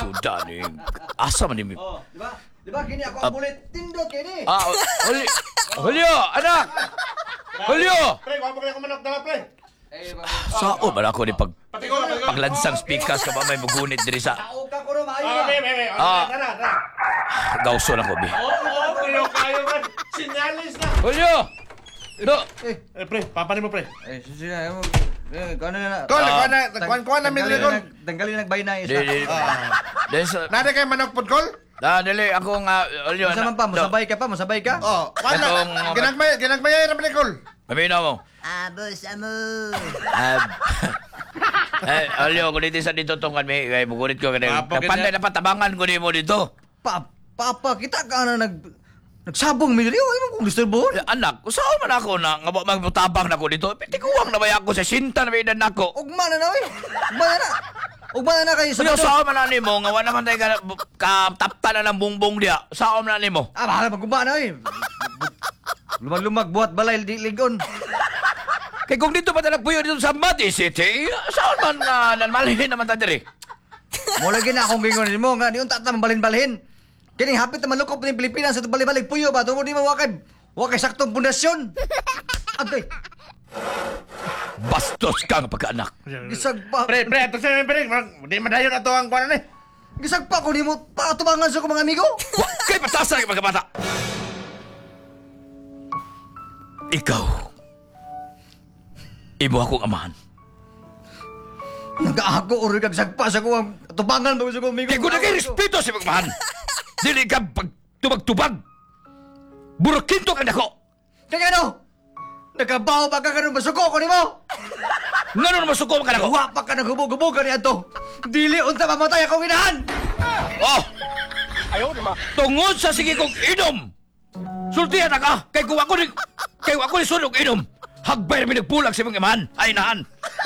Duda ni. Asa man ni. Oh, di ba? Di ba kini ako ang bulit tindot kini? Julio, anak. Julio. Pre, wala mo kaya kumanok na, pre. Sao man ako ni paglansang speakers ka ba may mugunit diri sa Tao ka ko ro maayo Ah, na. be. Tara. gawso na ko bi. Oo, kayo man. Sinyalis na. Julio. Do. Pre, papanin mo, pre. Sige na. Kano na. Kuha na, Midri, Kol. Tanggalin nagbay na isa. Des. Nada kay manok pod, Kol? Dali ako nga Julio. Masama pa, musabay ka? Oh, wala. Ginagmaya na, Kol. Mamina mo. Abos amo. Julio, kung dito sa dito tong kami, mugunit ko kanina. Napantay na patabangan ko ni mo dito. Papa, kita ka na nagsabong mi diri, ay mo kung disturbo. Anak, saan man ako na nga magbutabang na ko dito? Pitikuwang na ba ako sa sinta na may edad na ko? Ugma na na, oy. Ugma na kayo sa Pero saan man na ni mo, nga wala man tayo katapta na ng bungbong diya. Saan man na ni mo? Bahala magugma na, oy. Lumag-lumag, buhat balay, di ligon. Kaya kung dito pa talagpuyo dito sa Mati City, saan man malhin naman tayo diri? Mula gina akong gingon mo, nga di unta ta balhin-balhin. Kini hapit na malukop ng Pilipinas sa balik-balik puyo ba? Tungod di mo wakay saktong pundasyon. Agay. Bastos ka nga pagkaanak. Gisag pa. Pre, ato sa pre. Di madayon ato ang kuha na ni. Gisag pa ko di mo patubangan sa ko mga amigo. Kay patasa ka pagkabata. Ikaw. Imo akong amahan. Nag-ako uri kag sagpa sa ko ang tubangan ba sa ko amigo. Kaya kung nagay respeto sa pagmahan, dili ka pagtubag-tubag. Burakinto ka nako. Kaya ano? Nagabaw pa ka kanong masuko ko ni mo. Nga naman masuko ka nako. Wa pa ka naghubog-hubog ka ni ato. Dili unta mamatay akong inahan. Oh! Ayaw naman. Tungod sa sige kong inom. Sultihan na ka. Kay kung ako ni sunog inom. Hagbay na nagbulag sa mga imahan. Ay nahan.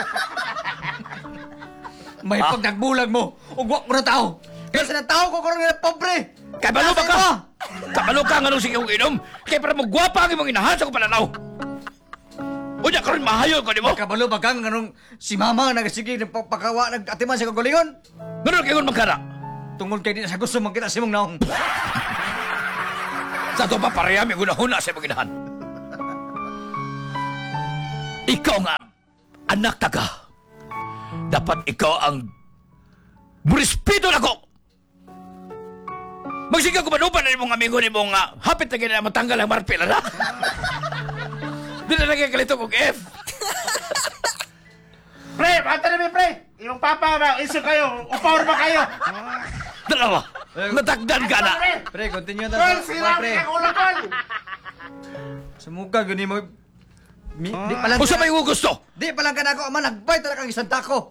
May pag nagbulag mo. Ugwa ko na tao. Kasi na tao ko karon nga pobre. Kabalo ba ka? Kabalo ka nga nung sige kong inom. Kaya para mo gwapa ang imong inahan sa kong pananaw. Unya karon mahayo ko di mo. Kabalo ba kang anong si mama nagasige ng pagkawa nag-atiman sa kagalingon? Ganun kayo magkara. Tungod kay di sa gusto magkita si mong naong. Sa ito pa pareham yung gunahuna sa imong inahan. Ikaw nga, anak ta ka. Dapat ikaw ang burispeto na ko. Magsigaw ko manupan na mong amigo ni mong hapit na ganyan matanggal ang marpil, na? Di na lagi kalito kong F. Pre, bata na pre. Yung papa ba, iso kayo. Upaw ba kayo? Dalawa, natagdan ka na. Pre, continue Kol, na sila pre. ang ulo, Kol. Sumuka gani mo. Di pa lang Kung sa may gusto, Di pa lang ka na ako ama nagbay talaga ang isang tako.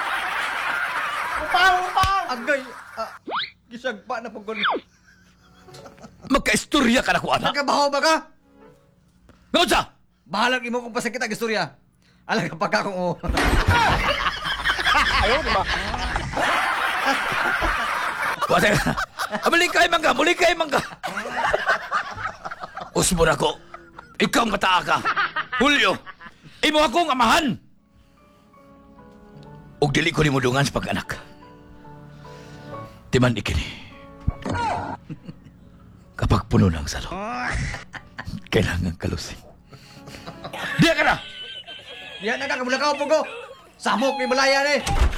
Upaw. Agay. Gisag pa na pag magkaistorya ka na ko, anak. Nagkabaho ba ka? Ngayon sa? Bahalag imo kung pasakit ang istorya. Alam ka pagka kung o. Wala ka. Muli kay mangga. Usmo na ko. Ikaw ang mataa ka. Julio, imo akong amahan. Og dili ko ni mudungan sa pag-anak. Timan ikini. Kapag puno ng salo, kailangan kalusing. Diya ka na! Yan na ka, kamula ka po ko. Samok ni Malaya ni.